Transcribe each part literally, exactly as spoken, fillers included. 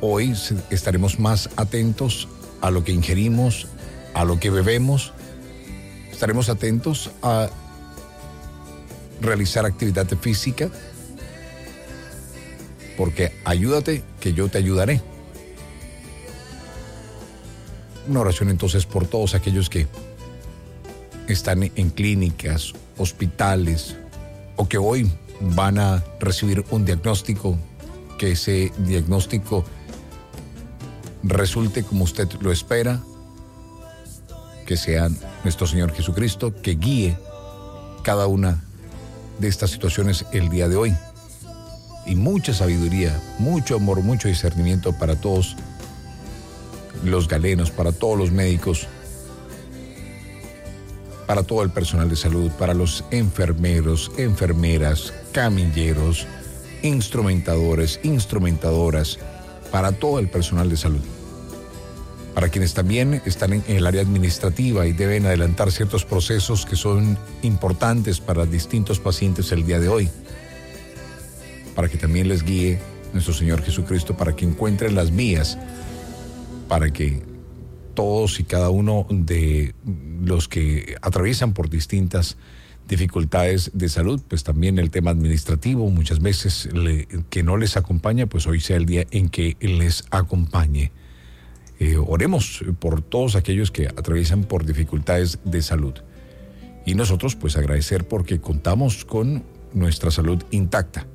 Hoy estaremos más atentos a lo que ingerimos, a lo que bebemos. Estaremos atentos a realizar actividad física, porque ayúdate que yo te ayudaré. Una oración entonces por todos aquellos que están en clínicas, hospitales, o que hoy van a recibir un diagnóstico, que ese diagnóstico resulte como usted lo espera, que sea nuestro Señor Jesucristo que guíe cada una de estas situaciones el día de hoy. Y mucha sabiduría, mucho amor, mucho discernimiento para todos los galenos, para todos los médicos, para todo el personal de salud, para los enfermeros, enfermeras, camilleros, instrumentadores, instrumentadoras, para todo el personal de salud. Para quienes también están en el área administrativa y deben adelantar ciertos procesos que son importantes para distintos pacientes el día de hoy. Para que también les guíe nuestro Señor Jesucristo, para que encuentren las vías, para que todos y cada uno de los que atraviesan por distintas dificultades de salud, pues también el tema administrativo muchas veces le, que no les acompaña, pues hoy sea el día en que les acompañe. Eh, oremos por todos aquellos que atraviesan por dificultades de salud. Y nosotros pues agradecer porque contamos con nuestra salud intacta.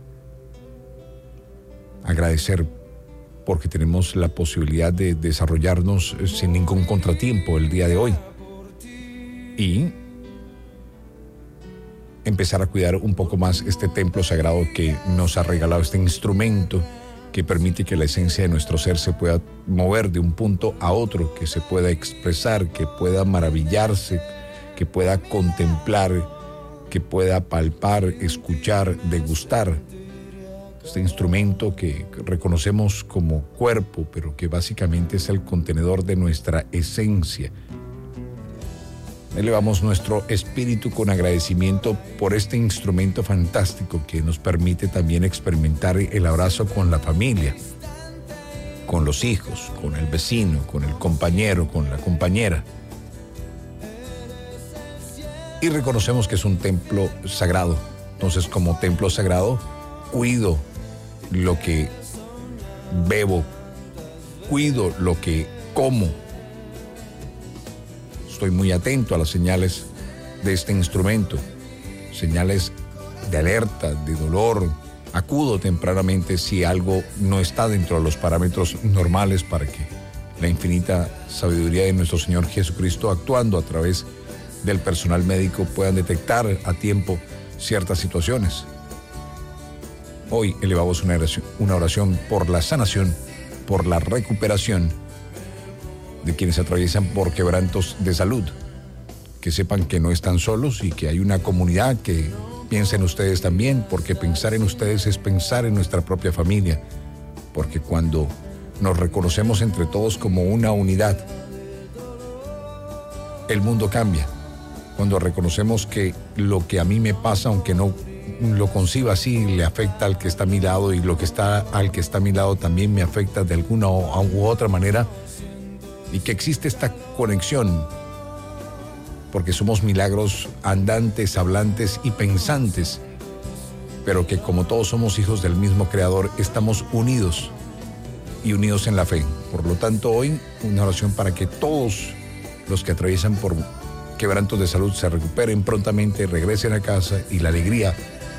Agradecer porque tenemos la posibilidad de desarrollarnos sin ningún contratiempo el día de hoy. Y empezar a cuidar un poco más este templo sagrado que nos ha regalado, este instrumento que permite que la esencia de nuestro ser se pueda mover de un punto a otro, que se pueda expresar, que pueda maravillarse, que pueda contemplar, que pueda palpar, escuchar, degustar. Este instrumento que reconocemos como cuerpo, pero que básicamente es el contenedor de nuestra esencia. Elevamos nuestro espíritu con agradecimiento por este instrumento fantástico que nos permite también experimentar el abrazo con la familia, con los hijos, con el vecino, con el compañero, con la compañera. Y reconocemos que es un templo sagrado. Entonces, como templo sagrado, cuido lo que bebo, cuido lo que como. Estoy muy atento a las señales de este instrumento, señales de alerta, de dolor. Acudo tempranamente si algo no está dentro de los parámetros normales para que la infinita sabiduría de nuestro Señor Jesucristo, actuando a través del personal médico, puedan detectar a tiempo ciertas situaciones. Hoy elevamos una oración, una oración por la sanación, por la recuperación de quienes atraviesan por quebrantos de salud. Que sepan que no están solos y que hay una comunidad que piensa en ustedes también, porque pensar en ustedes es pensar en nuestra propia familia. Porque cuando nos reconocemos entre todos como una unidad, el mundo cambia. Cuando reconocemos que lo que a mí me pasa, aunque no lo conciba así, le afecta al que está a mi lado, y lo que está al que está a mi lado también me afecta de alguna u otra manera, y que existe esta conexión, porque somos milagros andantes, hablantes y pensantes, pero que como todos somos hijos del mismo Creador, estamos unidos y unidos en la fe. Por lo tanto, hoy una oración para que todos los que atraviesan por quebrantos de salud se recuperen prontamente, regresen a casa y la alegría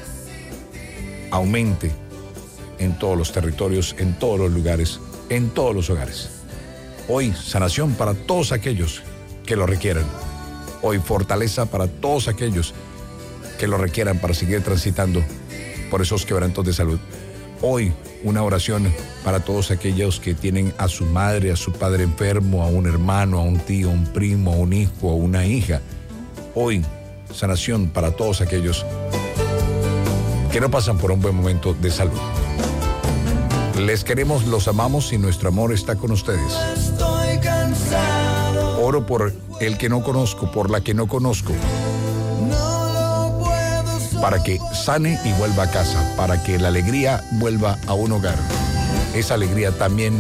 aumente en todos los territorios, en todos los lugares, en todos los hogares. Hoy sanación para todos aquellos que lo requieran. Hoy fortaleza para todos aquellos que lo requieran para seguir transitando por esos quebrantos de salud. Hoy una oración para todos aquellos que tienen a su madre, a su padre enfermo, a un hermano, a un tío, a un primo, a un hijo, a una hija. Hoy sanación para todos aquellos que no pasan por un buen momento de salud. Les queremos, los amamos y nuestro amor está con ustedes. Estoy cansado. Oro por el que no conozco, por la que no conozco, No lo puedo para que sane y vuelva a casa, para que la alegría vuelva a un hogar. Esa alegría también